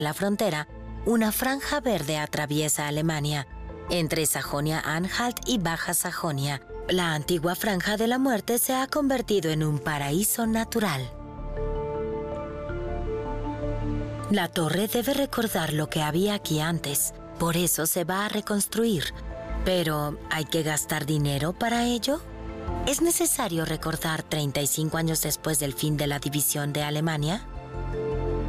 la frontera, una franja verde atraviesa Alemania, entre Sajonia-Anhalt y Baja Sajonia. La antigua franja de la muerte se ha convertido en un paraíso natural. La torre debe recordar lo que había aquí antes, por eso se va a reconstruir. Pero, ¿hay que gastar dinero para ello? ¿Es necesario recordar 35 años después del fin de la división de Alemania?